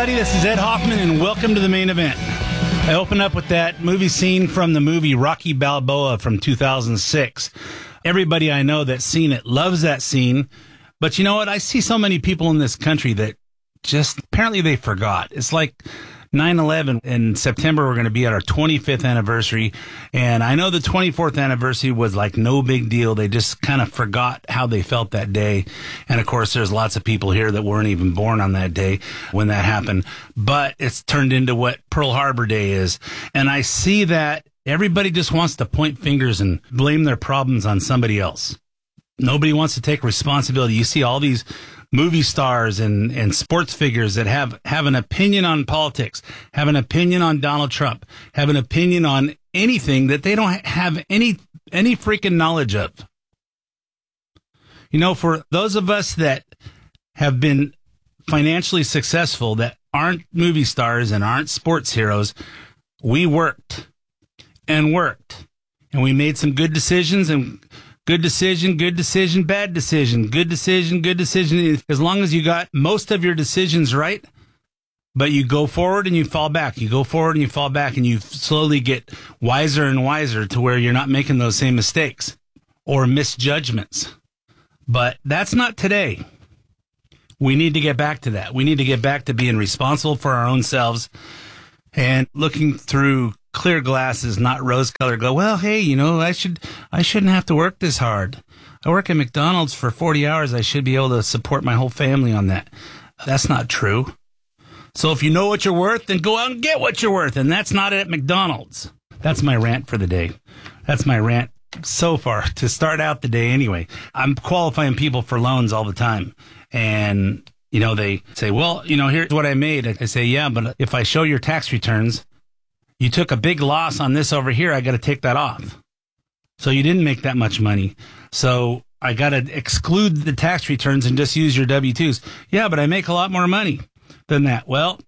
everybody. This is Ed Hoffman, and welcome to the main event. I open up with that movie scene from the movie Rocky Balboa from 2006. Everybody I know that's seen it loves that scene. But you know what? I see so many people in this country that just apparently they forgot. It's like 9/11 in September. We're going to be at our 25th anniversary. And I know the 24th anniversary was like no big deal. They just kind of forgot how they felt that day. And of course, there's lots of people here that weren't even born on that day when that happened. But it's turned into what Pearl Harbor Day is. And I see that everybody just wants to point fingers and blame their problems on somebody else. Nobody wants to take responsibility. You see all these movie stars and sports figures that have an opinion on politics, have an opinion on Donald Trump, have an opinion on anything that they don't have any freaking knowledge of. You know, for those of us that have been financially successful, that aren't movie stars and aren't sports heroes, we worked and worked, and we made some good decisions, and good decision, bad decision, good decision, good decision. As long as you got most of your decisions right, but you go forward and you fall back. You go forward and you fall back, and you slowly get wiser and wiser to where you're not making those same mistakes or misjudgments. But that's not today. We need to get back to that. We need to get back to being responsible for our own selves and looking through clear glasses, not rose-colored. Go, well, hey, you know, I shouldn't have to work this hard. I work at McDonald's for 40 hours. I should be able to support my whole family on that. That's not true. So if you know what you're worth, then go out and get what you're worth. And that's not at McDonald's. That's my rant for the day. That's my rant so far to start out the day anyway. I'm qualifying people for loans all the time. And, you know, they say, well, you know, here's what I made. I say, yeah, but if I show your tax returns, you took a big loss on this over here, I got to take that off. So you didn't make that much money. So I got to exclude the tax returns and just use your W-2s. Yeah, but I make a lot more money than that. Well,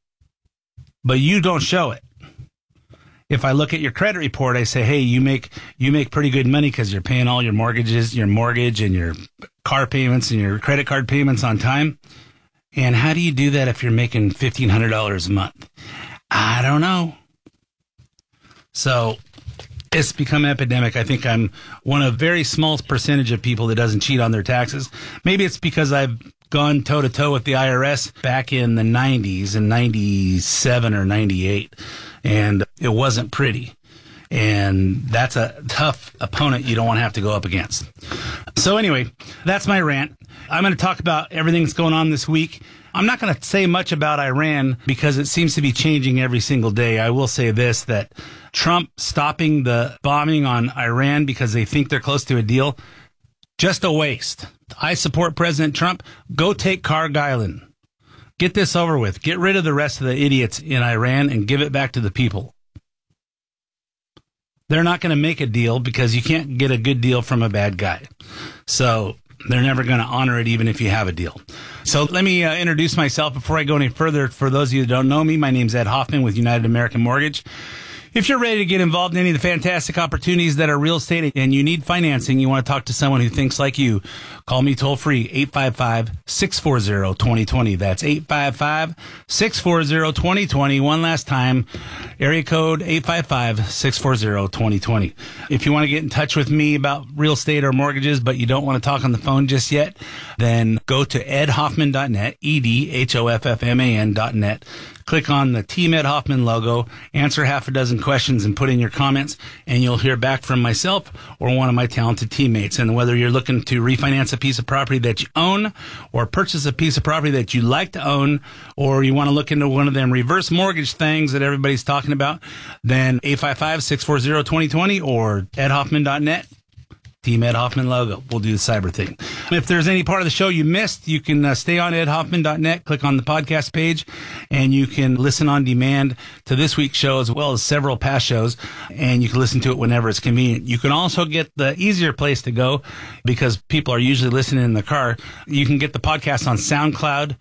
but you don't show it. If I look at your credit report, I say, hey, you make pretty good money because you're paying all your mortgages, your mortgage and your car payments and your credit card payments on time. And how do you do that if you're making $1,500 a month? I don't know. So it's become epidemic. I think I'm one of a very small percentage of people that doesn't cheat on their taxes. Maybe it's because I've gone toe-to-toe with the IRS back in the 90s, in 97 or 98, and it wasn't pretty. And that's a tough opponent you don't want to have to go up against. So anyway, that's my rant. I'm going to talk about everything that's going on this week. I'm not going to say much about Iran because it seems to be changing every single day. I will say this, that Trump stopping the bombing on Iran because they think they're close to a deal, just a waste. I support President Trump. Go take Cargill. Get this over with. Get rid of the rest of the idiots in Iran and give it back to the people. They're not going to make a deal because you can't get a good deal from a bad guy. So they're never going to honor it even if you have a deal. So let me introduce myself before I go any further. For those of you that don't know me, my name's Ed Hoffman with United American Mortgage. If you're ready to get involved in any of the fantastic opportunities that are real estate and you need financing, you want to talk to someone who thinks like you, call me toll free, 855-640-2020. That's 855-640-2020. One last time, area code 855-640-2020. If you want to get in touch with me about real estate or mortgages, but you don't want to talk on the phone just yet, then go to edhoffman.net, edhoffman.net. Click on the Team Ed Hoffman logo, answer half a dozen questions, and put in your comments, and you'll hear back from myself or one of my talented teammates. And whether you're looking to refinance a piece of property that you own or purchase a piece of property that you like to own, or you want to look into one of them reverse mortgage things that everybody's talking about, then 855-640-2020 or edhoffman.net. Team Ed Hoffman logo. We'll do the cyber thing. If there's any part of the show you missed, you can stay on edhoffman.net, click on the podcast page, and you can listen on demand to this week's show as well as several past shows, and you can listen to it whenever it's convenient. You can also get the easier place to go because people are usually listening in the car. You can get the podcast on SoundCloud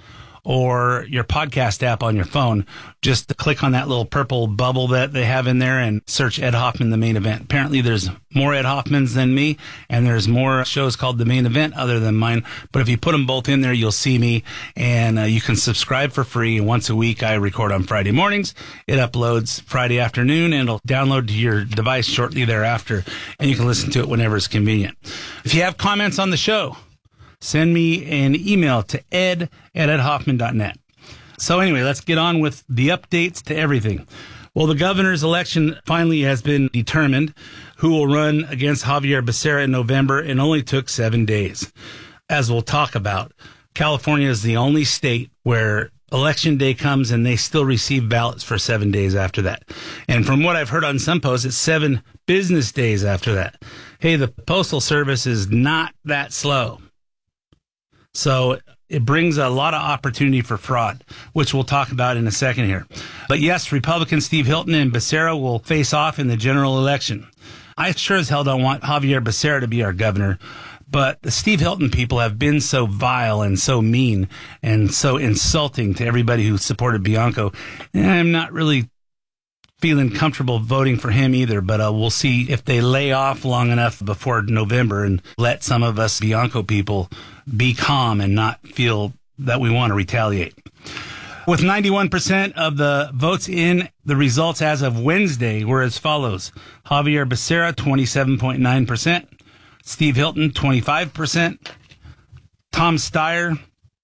or your podcast app on your phone. Just click on that little purple bubble that they have in there and search Ed Hoffman, The Main Event. Apparently there's more Ed Hoffmans than me, and there's more shows called The Main Event other than mine. But if you put them both in there, you'll see me, and you can subscribe for free. Once a week, I record on Friday mornings. It uploads Friday afternoon, and it'll download to your device shortly thereafter, and you can listen to it whenever it's convenient. If you have comments on the show, send me an email to ed@edhoffman.net. So anyway, let's get on with the updates to everything. Well, the governor's election finally has been determined, who will run against Javier Becerra in November, and only took 7 days. As we'll talk about, California is the only state where election day comes and they still receive ballots for 7 days after that. And from what I've heard on some posts, it's 7 business days after that. Hey, the Postal Service is not that slow. So it brings a lot of opportunity for fraud, which we'll talk about in a second here. But yes, Republican Steve Hilton and Becerra will face off in the general election. I sure as hell don't want Javier Becerra to be our governor, but the Steve Hilton people have been so vile and so mean and so insulting to everybody who supported Bianco. And I'm not really feeling comfortable voting for him either, but we'll see if they lay off long enough before November and let some of us Bianco people be calm and not feel that we want to retaliate. With 91% of the votes in, the results as of Wednesday were as follows. Javier Becerra, 27.9%. Steve Hilton, 25%. Tom Steyer,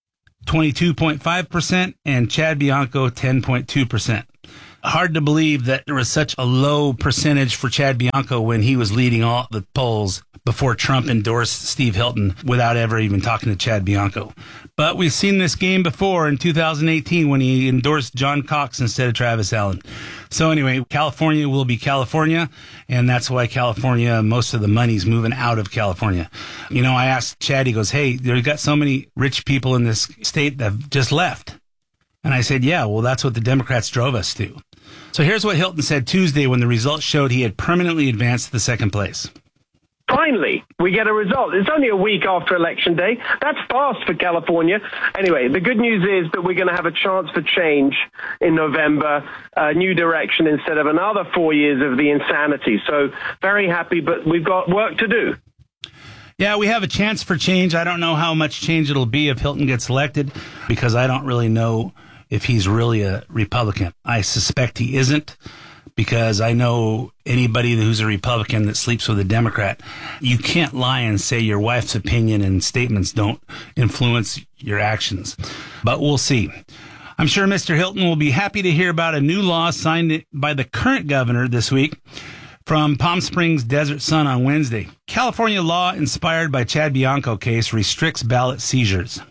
22.5%. And Chad Bianco, 10.2%. Hard to believe that there was such a low percentage for Chad Bianco when he was leading all the polls before Trump endorsed Steve Hilton without ever even talking to Chad Bianco. But we've seen this game before in 2018 when he endorsed John Cox instead of Travis Allen. So anyway, California will be California, and that's why California, most of the money's moving out of California. You know, I asked Chad, he goes, hey, you've got so many rich people in this state that have just left. And I said, yeah, well, that's what the Democrats drove us to. So here's what Hilton said Tuesday when the results showed he had permanently advanced to the second place. Finally, we get a result. It's only a week after Election Day. That's fast for California. Anyway, the good news is that we're going to have a chance for change in November, a new direction instead of another 4 years of the insanity. So very happy, but we've got work to do. Yeah, we have a chance for change. I don't know how much change it'll be if Hilton gets elected because I don't really know if he's really a Republican. I suspect he isn't because I know anybody who's a Republican that sleeps with a Democrat. You can't lie and say your wife's opinion and statements don't influence your actions. But we'll see. I'm sure Mr. Hilton will be happy to hear about a new law signed by the current governor this week from Palm Springs Desert Sun on Wednesday. California law inspired by Chad Bianco case restricts ballot seizures.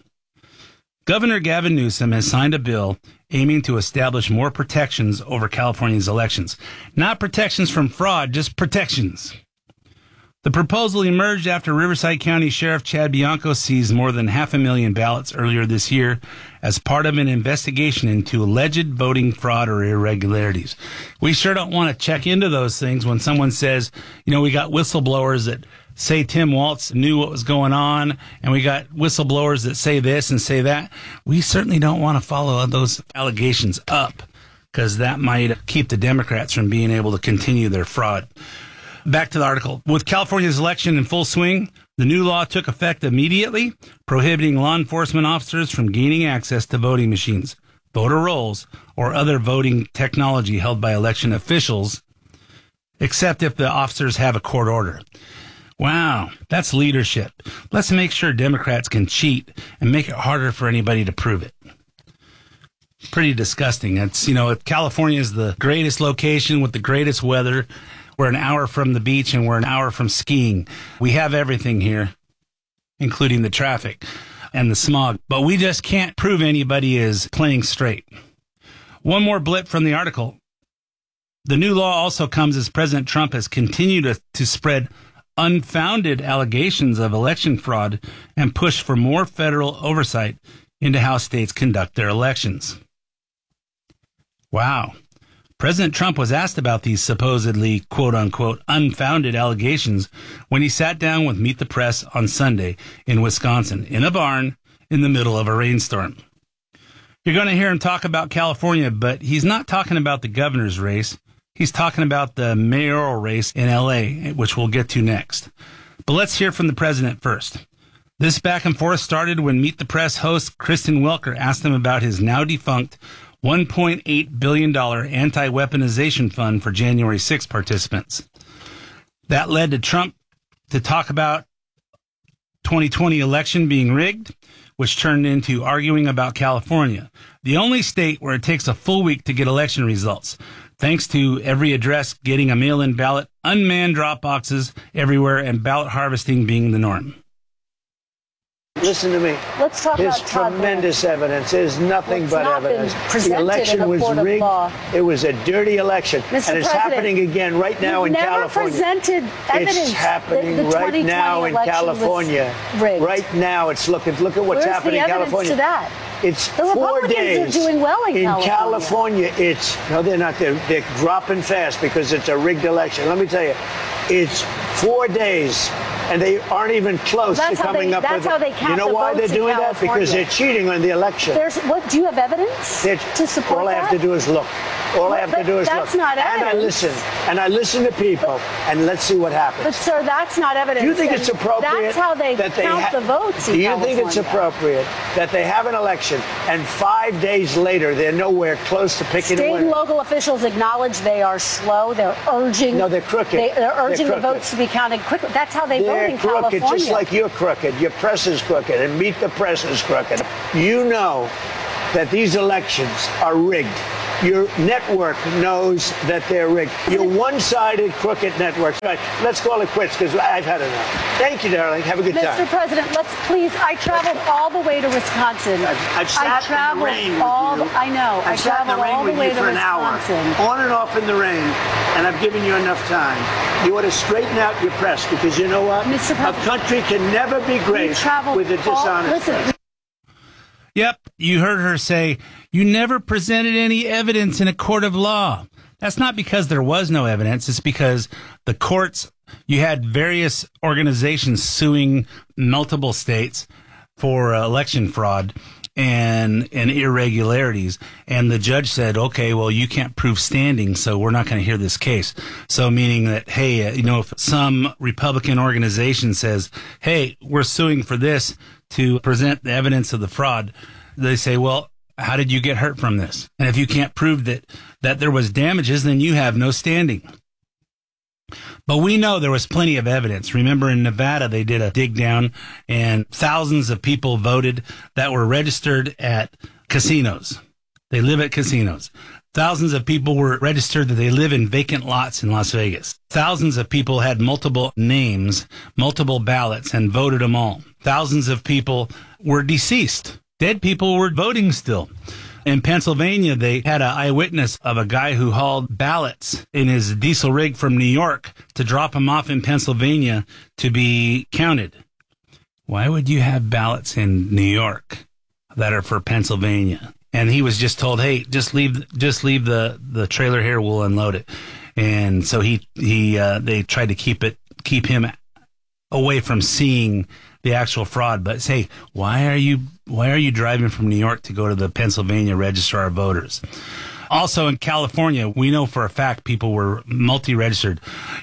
Governor Gavin Newsom has signed a bill aiming to establish more protections over California's elections. Not protections from fraud, just protections. The proposal emerged after Riverside County Sheriff Chad Bianco seized more than 500,000 ballots earlier this year as part of an investigation into alleged voting fraud or irregularities. We sure don't want to check into those things when someone says, you know, we got whistleblowers that say Tim Walz knew what was going on, and we got whistleblowers that say this and say that. We certainly don't want to follow those allegations up because that might keep the Democrats from being able to continue their fraud. Back to the article. With California's election in full swing, the new law took effect immediately, prohibiting law enforcement officers from gaining access to voting machines, voter rolls, or other voting technology held by election officials, except if the officers have a court order. Wow, that's leadership. Let's make sure Democrats can cheat and make it harder for anybody to prove it. Pretty disgusting. It's, you know, California is the greatest location with the greatest weather. We're an hour from the beach and we're an hour from skiing. We have everything here, including the traffic and the smog. But we just can't prove anybody is playing straight. One more blip from the article. The new law also comes as President Trump has continued to spread unfounded allegations of election fraud and push for more federal oversight into how states conduct their elections. Wow. President Trump was asked about these supposedly, quote-unquote, unfounded allegations when he sat down with Meet the Press on Sunday in Wisconsin, in a barn in the middle of a rainstorm. You're going to hear him talk about California, but he's not talking about the governor's race. He's talking about the mayoral race in L.A., which we'll get to next. But let's hear from the president first. This back and forth started when Meet the Press host Kristen Welker asked him about his now-defunct $1.8 billion anti-weaponization fund for January 6 participants. That led to Trump to talk about 2020 election being rigged, which turned into arguing about California, the only state where it takes a full week to get election results, thanks to every address getting a mail-in ballot, unmanned drop boxes everywhere, and ballot harvesting being the norm. Listen to me. Let's talk There's about Todd tremendous evidence. There's nothing but evidence. The election was rigged. Law. It was a dirty election. Mr. And it's President, happening again right now in California. Presented evidence. It's happening the right now in California. Right now it's look at what's happening in California. To that? It's the 4 Republicans days. Are doing well in California. No, they're not. They're dropping fast because it's a rigged election. Let me tell you, it's 4 days, and they aren't even close to coming up with. That's how they count. You know why they're doing that? Because they're cheating on the election. Do you have evidence to support all I have to do is look. All I have to do is look. That's not evidence. And I listen to people, and let's see what happens. But sir, that's not evidence. Do you think it's appropriate? That's how they count the votes in California. Do you think it's appropriate that they have an election and 5 days later they're nowhere close to picking a winner? State and local officials acknowledge they are slow. They're urging. No, they're crooked. They're urging the votes to be counted quickly. That's how they vote in California. They're crooked, just like you're crooked. Your press is crooked, and Meet the Press is crooked. You know that these elections are rigged. Your network knows that they're rigged. Your one-sided, crooked network. Right, let's call it quits because I've had enough. Thank you, darling. Have a good time. Mr. President, let's please. I traveled all the way to Wisconsin. I've sat in the rain with you. I know. I traveled all the way to for an Wisconsin. Hour, on and off in the rain, and I've given you enough time. You ought to straighten out your press because you know what? Mr. President, a country can never be great with a dishonest press. Yep, you heard her say, you never presented any evidence in a court of law. That's not because there was no evidence. It's because the courts, you had various organizations suing multiple states for election fraud and irregularities. And the judge said, okay, well, you can't prove standing, so we're not going to hear this case. So meaning that, hey, if some Republican organization says, hey, we're suing for this to present the evidence of the fraud, they say, well, how did you get hurt from this? And if you can't prove that there was damages, then you have no standing. But we know there was plenty of evidence. Remember in Nevada, they did a dig down and thousands of people voted that were registered at casinos. They live at casinos. Thousands of people were registered that they live in vacant lots in Las Vegas. Thousands of people had multiple names, multiple ballots, and voted them all. Thousands of people were deceased. Dead people were voting still. In Pennsylvania, they had an eyewitness of a guy who hauled ballots in his diesel rig from New York to drop them off in Pennsylvania to be counted. Why would you have ballots in New York that are for Pennsylvania? And he was just told, hey, just leave the trailer here, we'll unload it. And so they tried to keep him away from seeing the actual fraud. But say, why are you driving from New York to go to the Pennsylvania Register of Voters? Also in California, we know for a fact people were multi-registered.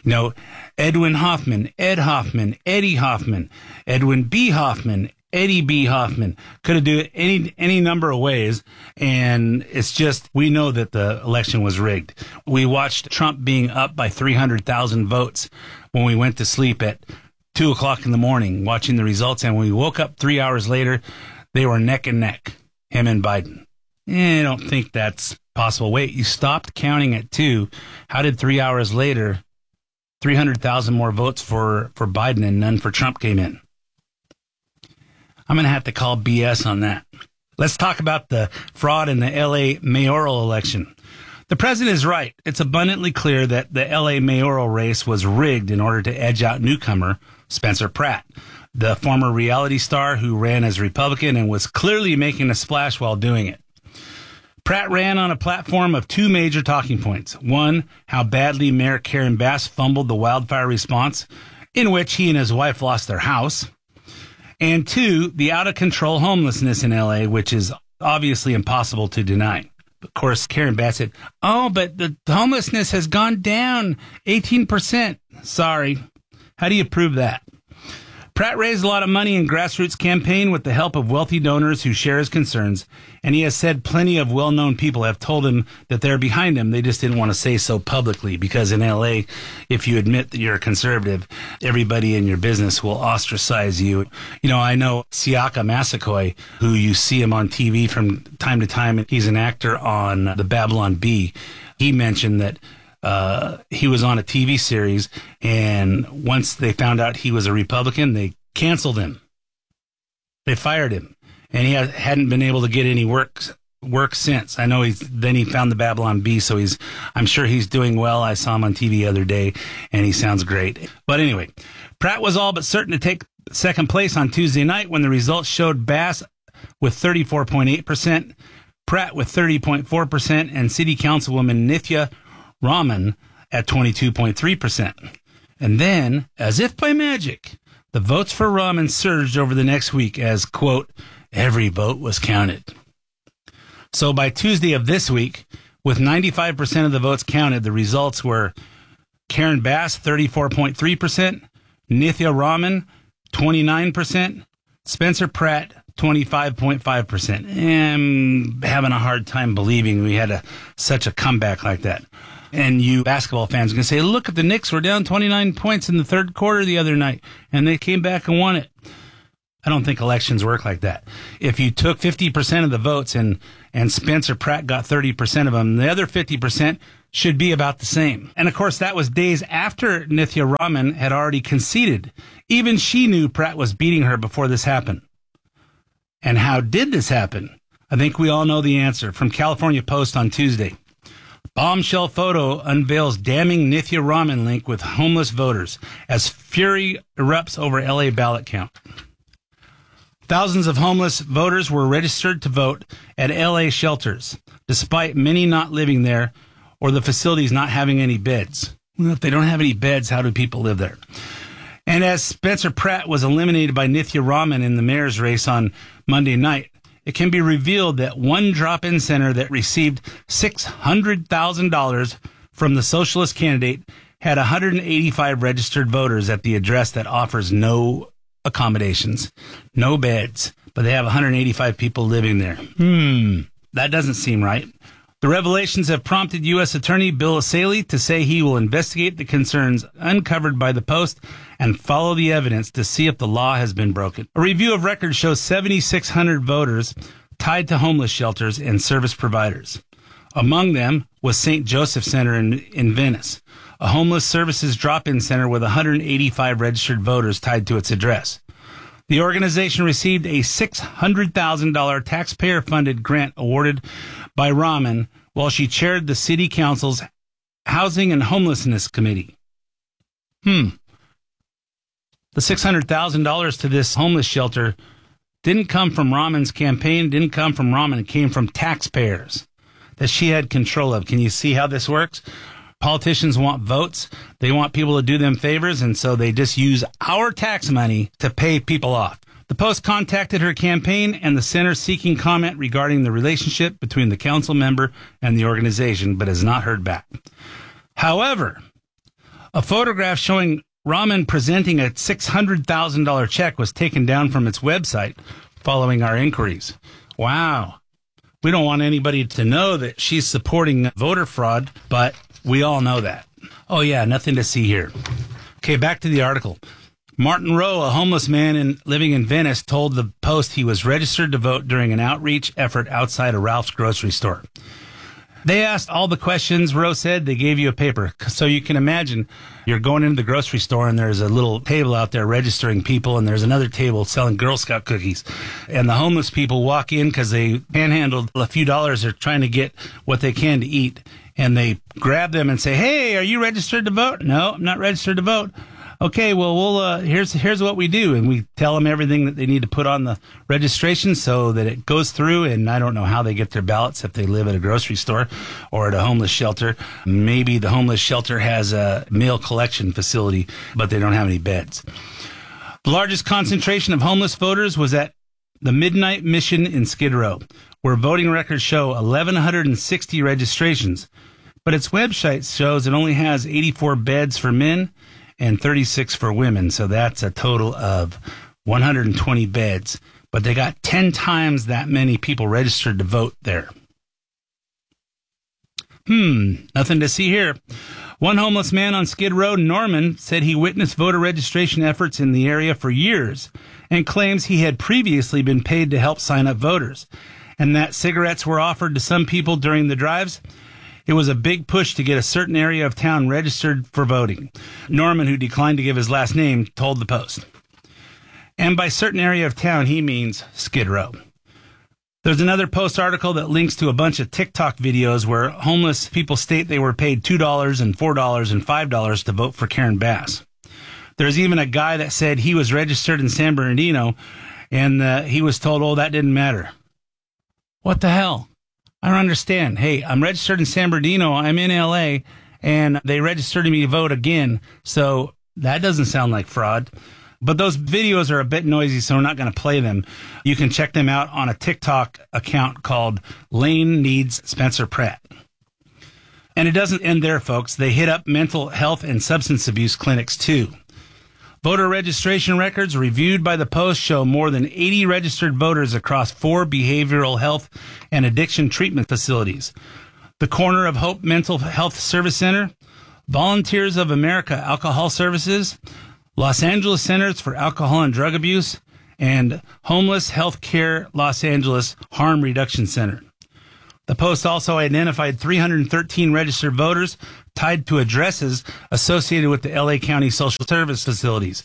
Edwin Hoffman, Ed Hoffman, Eddie Hoffman, Edwin B. Hoffman, Eddie B. Hoffman. Could have do it any number of ways. And it's just, we know that the election was rigged. We watched Trump being up by 300,000 votes when we went to sleep at 2 o'clock in the morning watching the results. And when we woke up 3 hours later, they were neck and neck, him and Biden. I don't think that's possible. Wait, you stopped counting at 2. How did 3 hours later, 300,000 more votes for Biden and none for Trump came in? I'm going to have to call BS on that. Let's talk about the fraud in the L.A. mayoral election. The president is right. It's abundantly clear that the L.A. mayoral race was rigged in order to edge out newcomer Spencer Pratt, the former reality star who ran as Republican and was clearly making a splash while doing it. Pratt ran on a platform of 2 major talking points. One, how badly Mayor Karen Bass fumbled the wildfire response, in which he and his wife lost their house. And 2, the out-of-control homelessness in L.A., which is obviously impossible to deny. Of course, Karen Bass said, "Oh, but the homelessness has gone down 18%. Sorry. How do you prove that?" Pratt raised a lot of money in grassroots campaign with the help of wealthy donors who share his concerns, and he has said plenty of well-known people have told him that they're behind him. They just didn't want to say so publicly, because in L.A., if you admit that you're a conservative, everybody in your business will ostracize you. You know, I know Siaka Massaquoi, who you see him on TV from time to time. He's an actor on the Babylon Bee. He mentioned that he was on a TV series, and once they found out he was a Republican, they canceled him. They fired him, and he hadn't been able to get any work since. I know then he found the Babylon Bee, so I'm sure he's doing well. I saw him on TV the other day, and he sounds great. But anyway, Pratt was all but certain to take second place on Tuesday night when the results showed Bass with 34.8%, Pratt with 30.4%, and City Councilwoman Nithya Raman at 22.3%. And then, as if by magic, the votes for Raman surged over the next week as, quote, every vote was counted. So by Tuesday of this week, with 95% of the votes counted, the results were Karen Bass, 34.3%, Nithya Raman, 29%, Spencer Pratt, 25.5%. I'm having a hard time believing we had such a comeback like that. And you basketball fans are going to say, look, the Knicks were down 29 points in the third quarter the other night, and they came back and won it. I don't think elections work like that. If you took 50% of the votes and Spencer Pratt got 30% of them, the other 50% should be about the same. And, of course, that was days after Nithya Raman had already conceded. Even she knew Pratt was beating her before this happened. And how did this happen? I think we all know the answer. From California Post on Tuesday. Bombshell photo unveils damning Nithya Raman link with homeless voters as fury erupts over LA ballot count. Thousands of homeless voters were registered to vote at LA shelters, despite many not living there or the facilities not having any beds. Well, if they don't have any beds, how do people live there? And as Spencer Pratt was eliminated by Nithya Raman in the mayor's race on Monday night, it can be revealed that one drop-in center that received $600,000 from the socialist candidate had 185 registered voters at the address that offers no accommodations, no beds, but they have 185 people living there. That doesn't seem right. The revelations have prompted U.S. Attorney Bill O'Saley to say he will investigate the concerns uncovered by the Post and follow the evidence to see if the law has been broken. A review of records shows 7,600 voters tied to homeless shelters and service providers. Among them was St. Joseph Center in Venice, a homeless services drop-in center with 185 registered voters tied to its address. The organization received a $600,000 taxpayer-funded grant awarded by Raman while she chaired the city council's Housing and Homelessness Committee. The $600,000 to this homeless shelter didn't come from Raman's campaign, didn't come from Raman. It came from taxpayers that she had control of. Can you see how this works? Politicians want votes. They want people to do them favors, and so they just use our tax money to pay people off. The Post contacted her campaign and the center seeking comment regarding the relationship between the council member and the organization, but has not heard back. However, a photograph showing Raman presenting a $600,000 check was taken down from its website following our inquiries. Wow. We don't want anybody to know that she's supporting voter fraud, but we all know that. Oh, yeah, nothing to see here. Okay, back to the article. Martin Rowe, a homeless man living in Venice, told the Post he was registered to vote during an outreach effort outside a Ralph's grocery store. They asked all the questions, Rowe said. They gave you a paper. So you can imagine you're going into the grocery store and there's a little table out there registering people, and there's another table selling Girl Scout cookies. And the homeless people walk in because they panhandled a few dollars. They're trying to get what they can to eat. And they grab them and say, hey, are you registered to vote? No, I'm not registered to vote. Okay, well, here's what we do. And we tell them everything that they need to put on the registration so that it goes through. And I don't know how they get their ballots if they live at a grocery store or at a homeless shelter. Maybe the homeless shelter has a mail collection facility, but they don't have any beds. The largest concentration of homeless voters was at the Midnight Mission in Skid Row, where voting records show 1,160 registrations, but its website shows it only has 84 beds for men and 36 for women, so that's a total of 120 beds. But they got 10 times that many people registered to vote there. Nothing to see here. One homeless man on Skid Row, Norman, said he witnessed voter registration efforts in the area for years and claims he had previously been paid to help sign up voters, and that cigarettes were offered to some people during the drives. It was a big push to get a certain area of town registered for voting. Norman, who declined to give his last name, told the Post. And by certain area of town, he means Skid Row. There's another Post article that links to a bunch of TikTok videos where homeless people state they were paid $2 and $4 and $5 to vote for Karen Bass. There's even a guy that said he was registered in San Bernardino, and he was told, oh, that didn't matter. What the hell? I don't understand. Hey, I'm registered in San Bernardino. I'm in L.A., and they registered me to vote again, so that doesn't sound like fraud. But those videos are a bit noisy, so we're not going to play them. You can check them out on a TikTok account called Lane Needs Spencer Pratt. And it doesn't end there, folks. They hit up mental health and substance abuse clinics, too. Voter registration records reviewed by the Post show more than 80 registered voters across 4 behavioral health and addiction treatment facilities. The Corner of Hope Mental Health Service Center, Volunteers of America Alcohol Services, Los Angeles Centers for Alcohol and Drug Abuse, and Homeless Health Care Los Angeles Harm Reduction Center. The Post also identified 313 registered voters tied to addresses associated with the L.A. County social service facilities.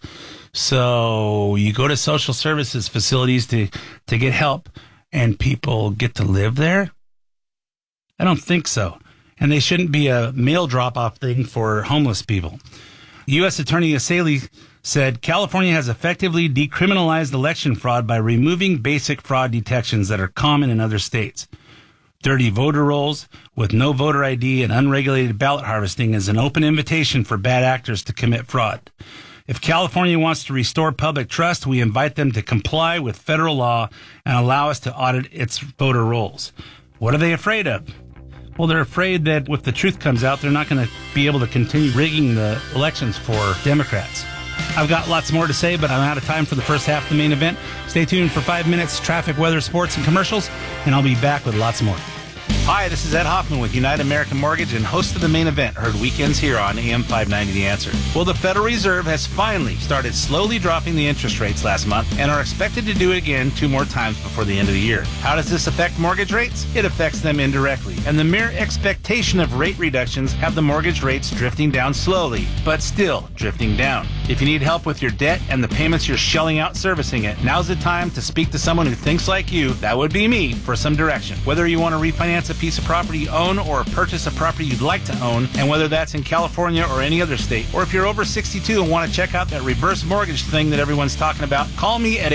So you go to social services facilities to get help, and people get to live there? I don't think so. And they shouldn't be a mail drop-off thing for homeless people. U.S. Attorney Asali said California has effectively decriminalized election fraud by removing basic fraud detections that are common in other states. Dirty voter rolls with no voter ID and unregulated ballot harvesting is an open invitation for bad actors to commit fraud. If California wants to restore public trust, we invite them to comply with federal law and allow us to audit its voter rolls. What are they afraid of? Well, they're afraid that if the truth comes out, they're not going to be able to continue rigging the elections for Democrats. I've got lots more to say, but I'm out of time for the first half of the main event. Stay tuned for 5 minutes, traffic, weather, sports, and commercials, and I'll be back with lots more. Hi, this is Ed Hoffman with United American Mortgage and host of the main event, heard weekends here on AM 590 The Answer. Well, the Federal Reserve has finally started slowly dropping the interest rates last month and are expected to do it again 2 more times before the end of the year. How does this affect mortgage rates? It affects them indirectly, and the mere expectation of rate reductions have the mortgage rates drifting down slowly, but still drifting down. If you need help with your debt and the payments you're shelling out servicing it, now's the time to speak to someone who thinks like you, that would be me, for some direction. Whether you want to refinance a piece of property you own or purchase a property you'd like to own, and whether that's in California or any other state, or if you're over 62 and want to check out that reverse mortgage thing that everyone's talking about, call me at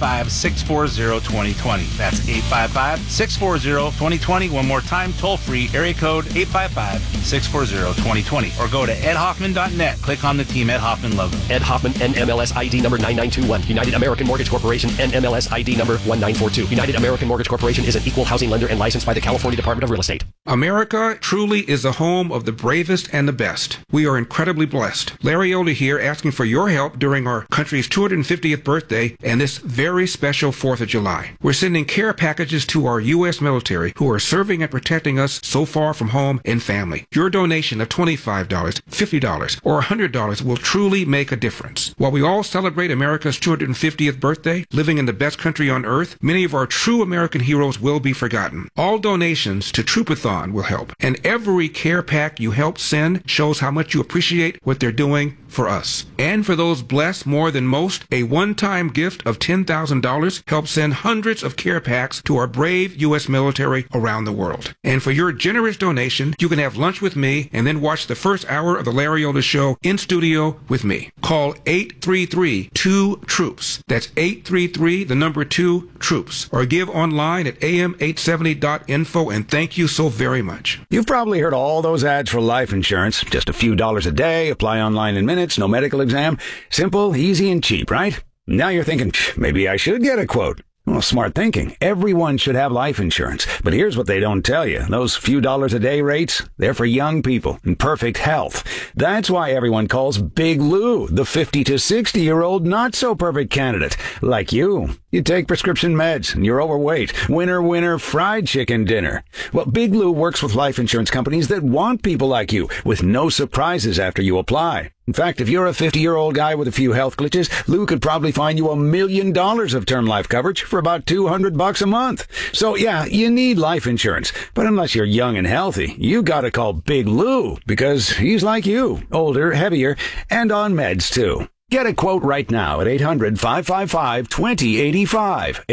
855-640-2020. That's 855-640-2020. One more time, toll free, area code 855-640-2020. Or go to edhoffman.net. Click on the Team Ed Hoffman logo. Ed Hoffman, NMLS ID number 9921. United American Mortgage Corporation, NMLS ID number 1942. United American Mortgage Corporation is an equal housing lender and licensed by the California Department of Real Estate. America truly is the home of the bravest and the best. We are incredibly blessed. Larry Oda here, asking for your help during our country's 250th birthday and this very special 4th of July. We're sending care packages to our U.S. military who are serving and protecting us so far from home and family. Your donation of $25, $50, or $100 will truly make a difference. While we all celebrate America's 250th birthday, living in the best country on earth, many of our true American heroes will be forgotten. All donations to Troopathon will help, and every care pack you help send shows how much you appreciate what they're doing for us. And for those blessed more than most, a one-time gift of $10,000 helps send hundreds of care packs to our brave U.S. military around the world. And for your generous donation, you can have lunch with me and then watch the first hour of the Larry Oda Show in studio with me. Call 833-2-TROOPS. That's 833-2-TROOPS. Or give online at am870.info, and thank you so very much. You've probably heard all those ads for life insurance. Just a few dollars a day, apply online in minutes, no medical exam. Simple, easy, and cheap, right? Now you're thinking, maybe I should get a quote. Well, smart thinking. Everyone should have life insurance. But here's what they don't tell you. Those few dollars a day rates, they're for young people in perfect health. That's why everyone calls Big Lou the 50 to 60-year-old not-so-perfect candidate. Like you. You take prescription meds and you're overweight. Winner, fried chicken dinner. Well, Big Lou works with life insurance companies that want people like you with no surprises after you apply. In fact, if you're a 50-year-old guy with a few health glitches, Lou could probably find you $1 million of term life coverage for about $200 a month. So yeah, you need life insurance. But unless you're young and healthy, you gotta call Big Lou because he's like you, older, heavier, and on meds too. Get a quote right now at 800-555-2085,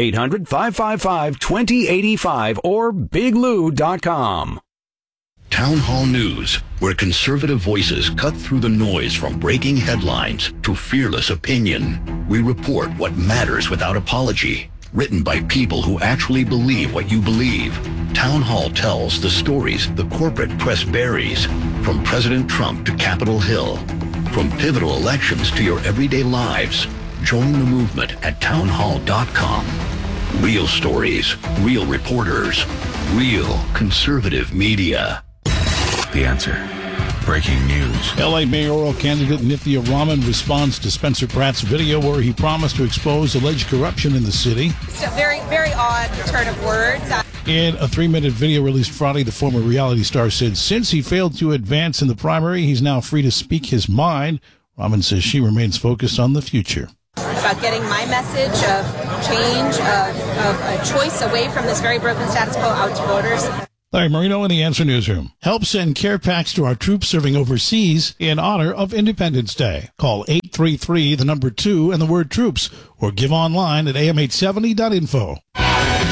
800-555-2085, or biglou.com. Town Hall News, where conservative voices cut through the noise from breaking headlines to fearless opinion. We report what matters without apology. Written by people who actually believe what you believe. Town Hall tells the stories the corporate press buries, from President Trump to Capitol Hill. From pivotal elections to your everyday lives. Join the movement at townhall.com. Real stories, real reporters, real conservative media. The Answer. Breaking news. L.A. mayoral candidate Nithya Raman responds to Spencer Pratt's video where he promised to expose alleged corruption in the city. It's a very, very odd turn of words. In a 3-minute video released Friday, the former reality star said since he failed to advance in the primary, he's now free to speak his mind. Raman says she remains focused on the future. About getting my message of change, of a choice away from this very broken status quo out to voters. Larry Marino in the Answer Newsroom. Help send care packs to our troops serving overseas in honor of Independence Day. Call 833, the number 2, and the word troops, or give online at am870.info.